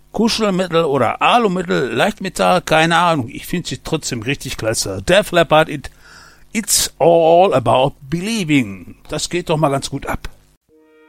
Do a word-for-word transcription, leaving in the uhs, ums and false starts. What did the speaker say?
Kuschelmittel oder Alumittel, Leichtmetall, keine Ahnung. Ich finde sie trotzdem richtig klasse. Def Leppard, it, It's All About Believing. Das geht doch mal ganz gut ab.